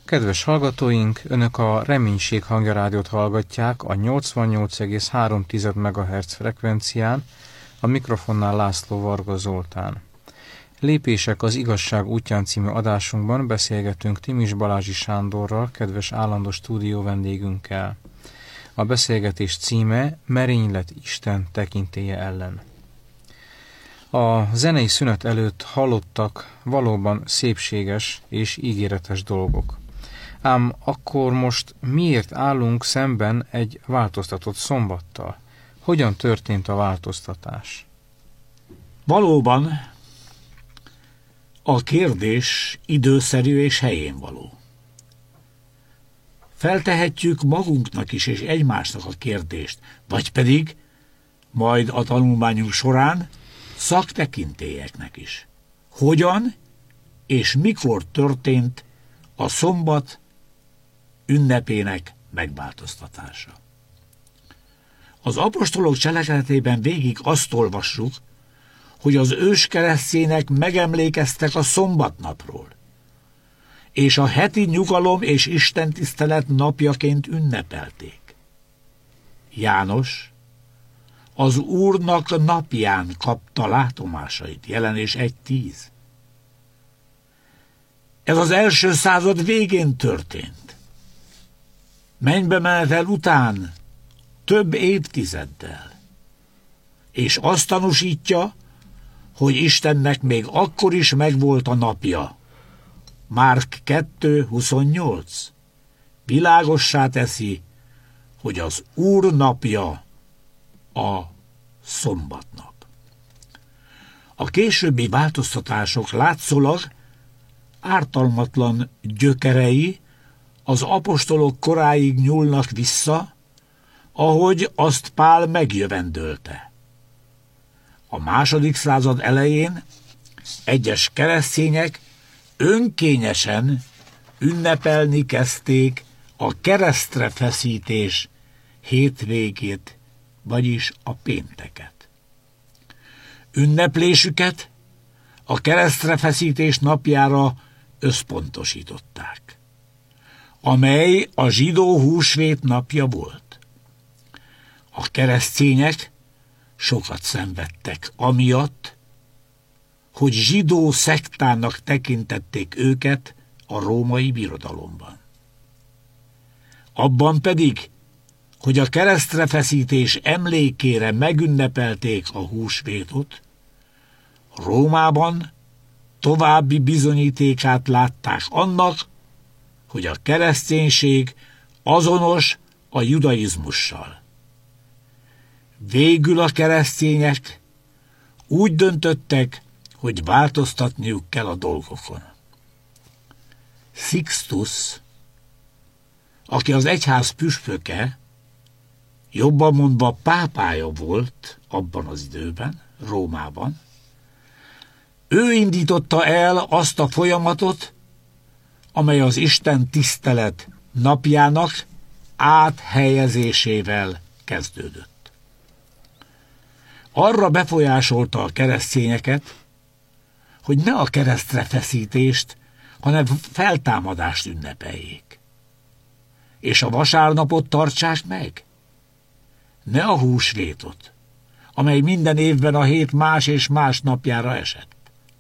Kedves hallgatóink, Önök a Reménység Hangja Rádiót hallgatják a 88,3 MHz frekvencián, a mikrofonnál László Varga Zoltán. Lépések az igazság útján című adásunkban beszélgetünk Timis Balázsi Sándorral, kedves állandó stúdió vendégünkkel. A beszélgetés címe Merénylet Isten tekintélye ellen. A zenei szünet előtt hallottak valóban szépséges és ígéretes dolgok. Ám akkor most miért állunk szemben egy változtatott szombattal? Hogyan történt a változtatás? Valóban a kérdés időszerű és helyén való. Feltehetjük magunknak is és egymásnak a kérdést, vagy pedig majd a tanulmányunk során szaktekintélyeknek is. Hogyan és mikor történt a szombat ünnepének megváltoztatása? Az apostolok cselekedetében végig azt olvassuk, hogy az őskeresztények megemlékeztek a szombatnapról, és a heti nyugalom és istentisztelet napjaként ünnepelték. János az Úrnak napján kapta látomásait, Jelenés 1:10. Ez az első század végén történt. Mennybe menetel után több évtizeddel, és azt tanúsítja, hogy Istennek még akkor is megvolt a napja. Márk 2:28 világossá teszi, hogy az Úr napja a szombatnap. A későbbi változtatások látszólag ártalmatlan gyökerei az apostolok koráig nyúlnak vissza, ahogy azt Pál megjövendölte. A második század elején egyes keresztények önkényesen ünnepelni kezdték a keresztre feszítés hétvégét, vagyis a pénteket. Ünneplésüket a keresztre feszítés napjára összpontosították, amely a zsidó húsvét napja volt. A keresztények sokat szenvedtek amiatt, hogy zsidó szektának tekintették őket a római birodalomban. Abban pedig, hogy a keresztrefeszítés emlékére megünnepelték a húsvétot, Rómában további bizonyítékát látták annak, hogy a kereszténység azonos a judaizmussal. Végül a keresztények úgy döntöttek, hogy változtatniuk kell a dolgokon. Sixtus, aki az egyház püspöke, jobban mondva pápája volt abban az időben, Rómában, ő indította el azt a folyamatot, amely az Isten tisztelet napjának áthelyezésével kezdődött. Arra befolyásolta a keresztényeket, hogy ne a keresztre feszítést, hanem feltámadást ünnepeljék. És a vasárnapot tartsák meg. Ne a húsvétot, amely minden évben a hét más és más napjára esett.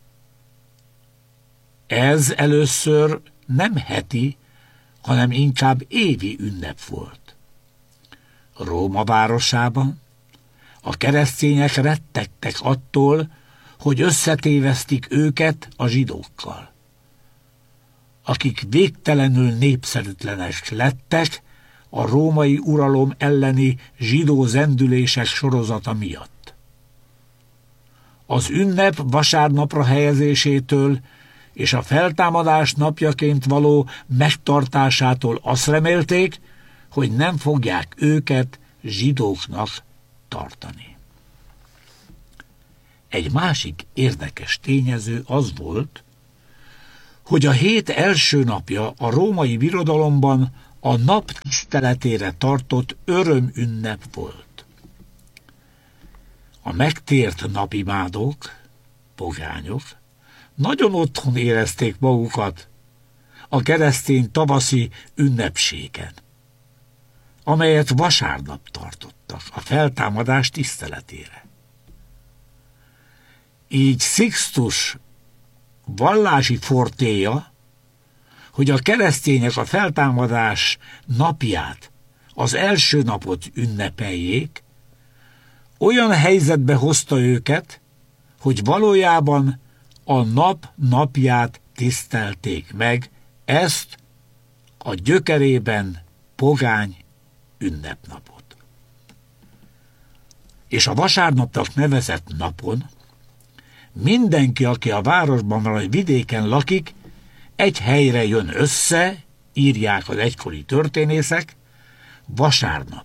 Ez először nem heti, hanem inkább évi ünnep volt. Róma városában a keresztények rettegtek attól, hogy összetévesztik őket a zsidókkal, akik végtelenül népszerűtlenek lettek a római uralom elleni zsidó zendülések sorozata miatt. Az ünnep vasárnapra helyezésétől és a feltámadás napjaként való megtartásától azt remélték, hogy nem fogják őket zsidóknak tartani. Egy másik érdekes tényező az volt, hogy a hét első napja a római birodalomban a nap tiszteletére tartott örömünnep volt. A megtért napimádók, pogányok nagyon otthon érezték magukat a keresztény tavaszi ünnepségen, amelyet vasárnap tartottak a feltámadás tiszteletére. Így Sixtus vallási fortéja, hogy a keresztények a feltámadás napját, az első napot ünnepeljék, olyan helyzetbe hozta őket, hogy valójában a nap napját tisztelték meg, ezt a gyökerében pogány ünnepnapot. És a vasárnapnak nevezett napon mindenki, aki a városban vagy vidéken lakik, egy helyre jön össze, írják az egykori történészek, vasárnap.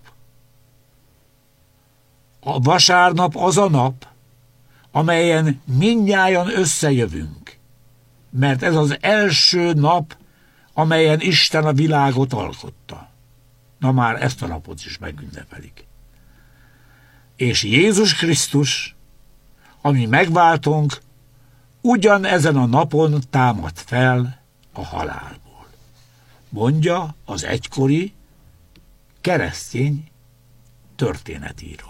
A vasárnap az a nap, amelyen mindnyájan összejövünk, mert ez az első nap, amelyen Isten a világot alkotta. Na már ezt a napot is megünnepelik. És Jézus Krisztus, ami megváltunk, ugyanezen a napon támad fel a halálból. Mondja az egykori keresztény történetíró.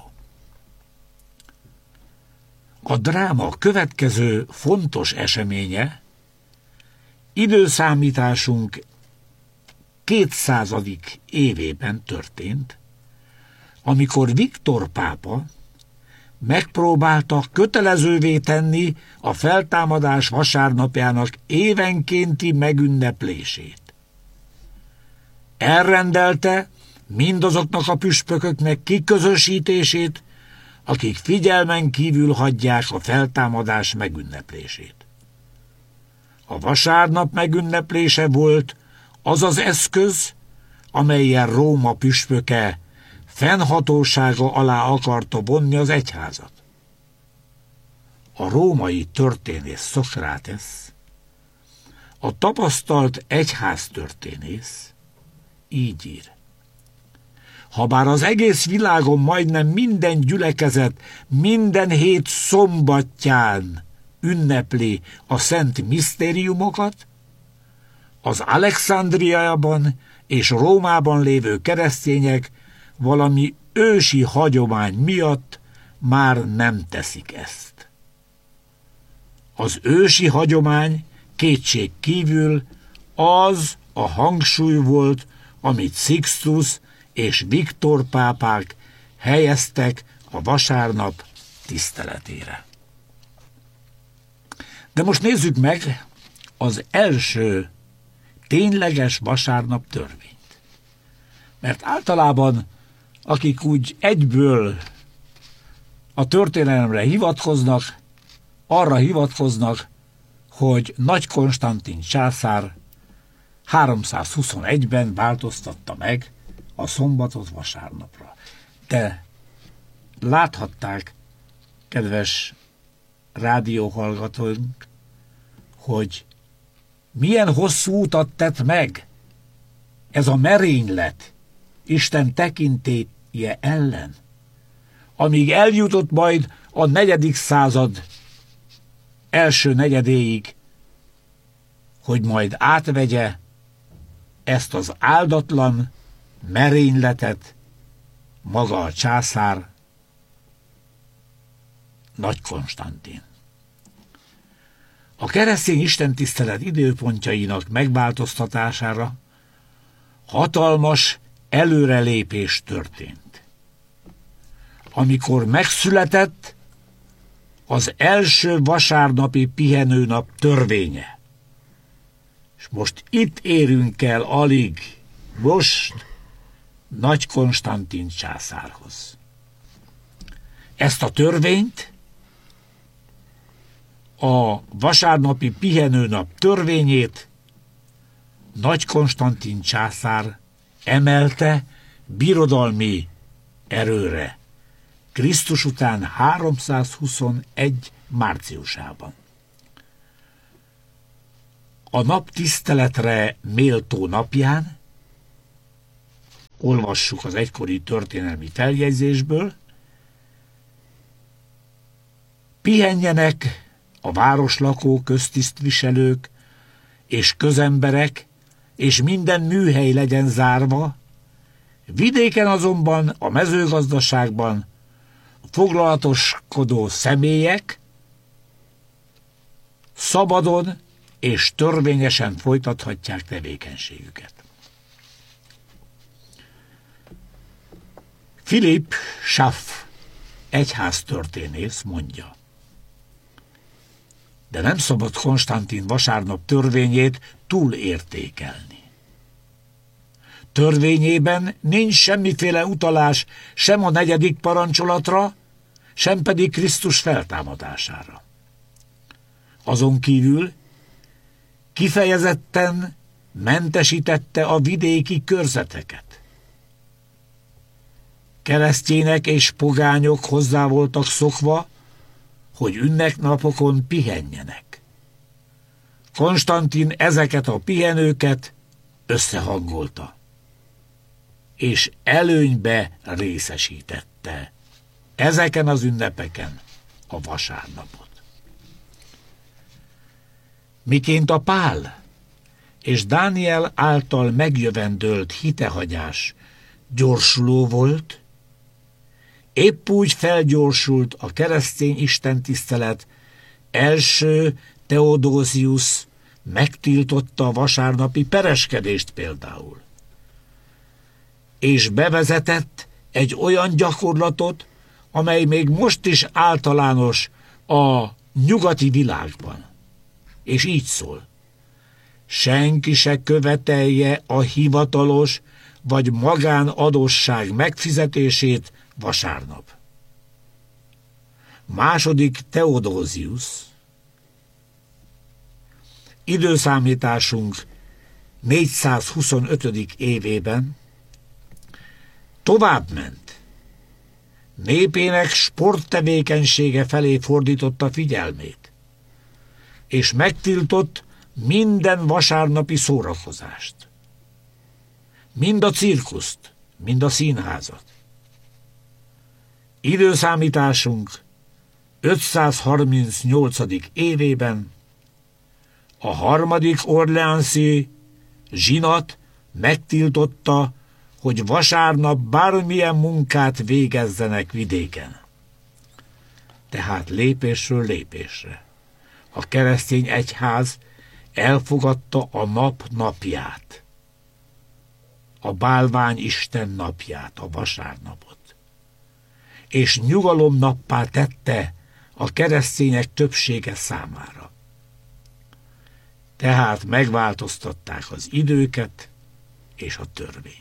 A dráma következő fontos eseménye időszámításunk 200. évében történt, amikor Viktor pápa megpróbálta kötelezővé tenni a feltámadás vasárnapjának évenkénti megünneplését. Elrendelte mindazoknak a püspököknek kiközösítését, akik figyelmen kívül hagyják a feltámadás megünneplését. A vasárnap megünneplése volt az az eszköz, amellyel Róma püspöke fennhatósága alá akarta vonni az egyházat. A római történész Szokrátész, a tapasztalt egyháztörténész így ír. Habár az egész világon majdnem minden gyülekezet minden hét szombatján ünnepli a szent misztériumokat, az Alexandriában és Rómában lévő keresztények valami ősi hagyomány miatt már nem teszik ezt. Az ősi hagyomány kétség kívül az a hangsúly volt, amit Sixtus és Viktor pápák helyeztek a vasárnap tiszteletére. De most nézzük meg az első tényleges vasárnap törvényt. Mert általában, akik úgy egyből a történelemre hivatkoznak, arra hivatkoznak, hogy Nagy Konstantin császár 321-ben változtatta meg a szombatot vasárnapra. De láthatták, kedves rádióhallgatóink, hogy milyen hosszú utat tett meg ez a merénylet Isten tekintélye ellen, amíg eljutott majd a 4. század első negyedéig, hogy majd átvegye ezt az áldatlan merényletet maga a császár, Nagy Konstantin. A keresztény istentisztelet időpontjainak megváltoztatására hatalmas előrelépés történt. Amikor megszületett az első vasárnapi pihenőnap törvénye. És most itt érünk el alig, most Nagy Konstantin császárhoz. Ezt a törvényt, a vasárnapi pihenőnap törvényét Nagy Konstantin császár emelte birodalmi erőre Krisztus után 321. márciusában. A nap tiszteletre méltó napján, olvassuk az egykori történelmi feljegyzésből, pihenjenek a városlakó köztisztviselők és közemberek és minden műhely legyen zárva, vidéken azonban a mezőgazdaságban foglalatoskodó személyek szabadon és törvényesen folytathatják tevékenységüket. Philipp Schaff egyháztörténész mondja: de nem szabad Konstantin vasárnap törvényét túlértékelni. Törvényében nincs semmiféle utalás sem a 4. parancsolatra, sem pedig Krisztus feltámadására. Azon kívül kifejezetten mentesítette a vidéki körzeteket. Keresztjének és pogányok hozzá voltak szokva, hogy ünnepnapokon pihenjenek. Konstantin ezeket a pihenőket összehangolta, és előnybe részesítette ezeken az ünnepeken a vasárnapot. Miként a Pál és Dániel által megjövendölt hitehagyás gyorsuló volt, épp úgy felgyorsult a keresztény istentisztelet. Első Theodosius megtiltotta a vasárnapi pereskedést például, és bevezetett egy olyan gyakorlatot, amely még most is általános a nyugati világban. És így szól: senki se követelje a hivatalos vagy magánadósság megfizetését vasárnap. Második Theodosius időszámításunk 425. évében továbbment, népének sporttevékenysége felé fordította figyelmét, és megtiltott minden vasárnapi szórakozást, mind a cirkuszt, mind a színházat. Időszámításunk 538. évében a 3. orleanszi zsinat megtiltotta, hogy vasárnap bármilyen munkát végezzenek vidéken. Tehát lépésről lépésre a keresztény egyház elfogadta a nap napját, a bálvány Isten napját, a vasárnapot, és nyugalomnappá tette a keresztények többsége számára. Tehát megváltoztatták az időket és a törvényt.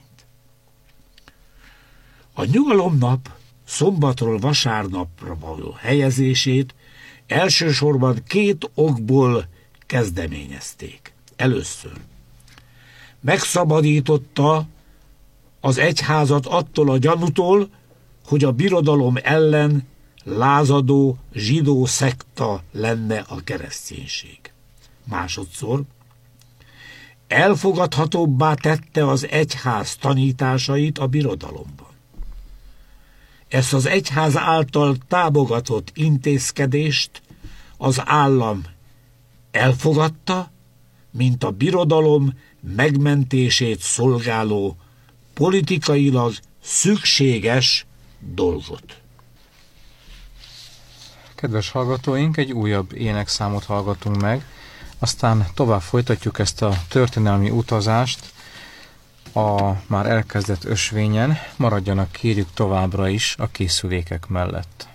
A nyugalomnap szombatról vasárnapra való helyezését elsősorban 2 okból kezdeményezték. Először megszabadította az egyházat attól a gyanútól, hogy a birodalom ellen lázadó zsidó szekta lenne a kereszténység. Másodszor elfogadhatóbbá tette az egyház tanításait a birodalomban. Ezt az egyház által támogatott intézkedést az állam elfogadta, mint a birodalom megmentését szolgáló, politikailag szükséges dolgot. Kedves hallgatóink, egy újabb énekszámot hallgatunk meg, aztán tovább folytatjuk ezt a történelmi utazást a már elkezdett ösvényen. Maradjanak, kérjük, továbbra is a készülékek mellett.